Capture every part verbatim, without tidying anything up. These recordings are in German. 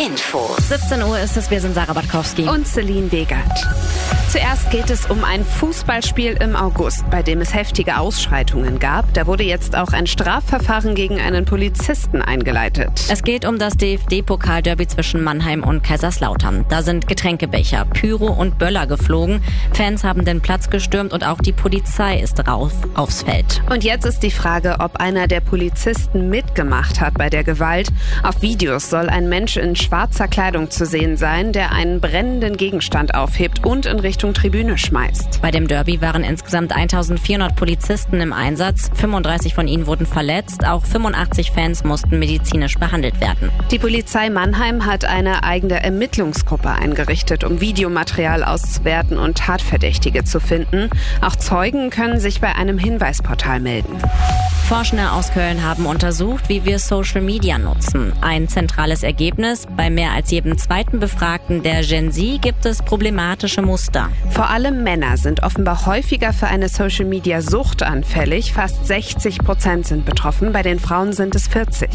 Infos. siebzehn Uhr ist es, wir sind Sarah Batkowski und Celine Wegert. Zuerst geht es um ein Fußballspiel im August, bei dem es heftige Ausschreitungen gab. Da wurde jetzt auch ein Strafverfahren gegen einen Polizisten eingeleitet. Es geht um das D F B-Pokalderby zwischen Mannheim und Kaiserslautern. Da sind Getränkebecher, Pyro und Böller geflogen. Fans haben den Platz gestürmt und auch die Polizei ist rauf aufs Feld. Und jetzt ist die Frage, ob einer der Polizisten mitgemacht hat bei der Gewalt. Auf Videos soll ein Mensch in schwarzer Kleidung zu sehen sein, der einen brennenden Gegenstand aufhebt und in Richtung Tribüne schmeißt. Bei dem Derby waren insgesamt eintausendvierhundert Polizisten im Einsatz. fünfunddreißig von ihnen wurden verletzt. Auch fünfundachtzig Fans mussten medizinisch behandelt werden. Die Polizei Mannheim hat eine eigene Ermittlungsgruppe eingerichtet, um Videomaterial auszuwerten und Tatverdächtige zu finden. Auch Zeugen können sich bei einem Hinweisportal melden. Forschende aus Köln haben untersucht, wie wir Social Media nutzen. Ein zentrales Ergebnis: Bei mehr als jedem zweiten Befragten der Gen Z gibt es problematische Muster. Vor allem Männer sind offenbar häufiger für eine Social Media Sucht anfällig. Fast sechzig Prozent sind betroffen, bei den Frauen sind es vierzig.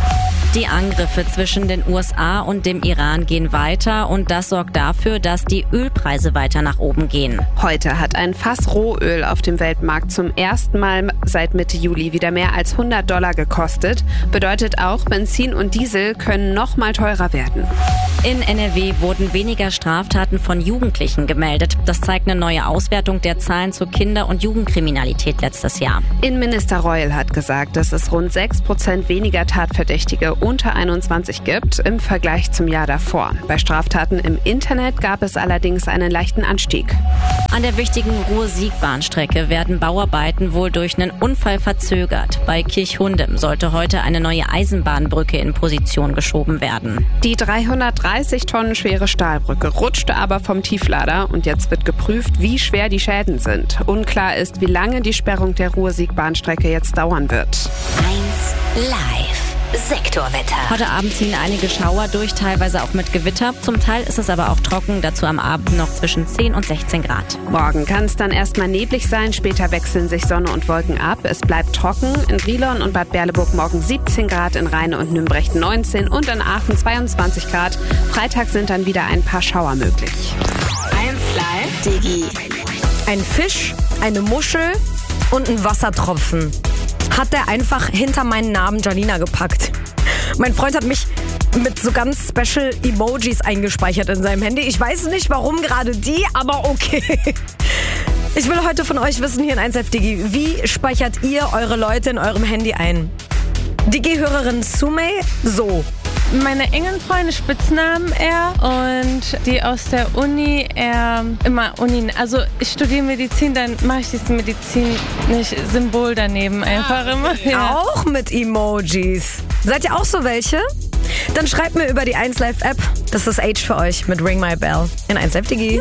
Die Angriffe zwischen den U S A und dem Iran gehen weiter und das sorgt dafür, dass die Ölpreise weiter nach oben gehen. Heute hat ein Fass Rohöl auf dem Weltmarkt zum ersten Mal seit Mitte Juli wieder mehr als hundert Dollar gekostet. Bedeutet auch, Benzin und Diesel können noch mal teurer werden. In N R W wurden weniger Straftaten von Jugendlichen gemeldet. Das zeigt eine neue Auswertung der Zahlen zur Kinder- und Jugendkriminalität letztes Jahr. Innenminister Reul hat gesagt, dass es rund sechs Prozent weniger Tatverdächtige unter einundzwanzig gibt im Vergleich zum Jahr davor. Bei Straftaten im Internet gab es allerdings einen leichten Anstieg. An der wichtigen Ruhr-Sieg-Bahnstrecke werden Bauarbeiten wohl durch einen Unfall verzögert. Bei Kirchhundem sollte heute eine neue Eisenbahnbrücke in Position geschoben werden. Die dreihundertdreißig Tonnen schwere Stahlbrücke rutschte aber vom Tieflader und jetzt wird geprüft, wie schwer die Schäden sind. Unklar ist, wie lange die Sperrung der Ruhr-Sieg-Bahnstrecke jetzt dauern wird. eins Live. Sektorwetter. Heute Abend ziehen einige Schauer durch, teilweise auch mit Gewitter. Zum Teil ist es aber auch trocken, dazu am Abend noch zwischen zehn und sechzehn Grad. Morgen kann es dann erstmal neblig sein, später wechseln sich Sonne und Wolken ab. Es bleibt trocken. In Brilon und Bad Berleburg morgen siebzehn Grad, in Rheine und Nümbrecht neunzehn und in Aachen zweiundzwanzig Grad. Freitag sind dann wieder ein paar Schauer möglich. eins Live. Digi. Ein Fisch, eine Muschel und ein Wassertropfen hat er einfach hinter meinen Namen Janina gepackt. Mein Freund hat mich mit so ganz special Emojis eingespeichert in seinem Handy. Ich weiß nicht, warum gerade die, aber okay. Ich will heute von euch wissen hier in eins Live Digi, wie speichert ihr eure Leute in eurem Handy ein? Digi-Hörerin Sumey, so. Meine engen Freunde Spitznamen eher und die aus der Uni eher immer Uni. Also ich studiere Medizin, dann mache ich dieses Medizin nicht Symbol daneben einfach immer. Ja. Auch mit Emojis. Seid ihr auch so welche? Dann schreibt mir über die eins Live App. Das ist Age für euch mit Ring My Bell in eins Live Digi.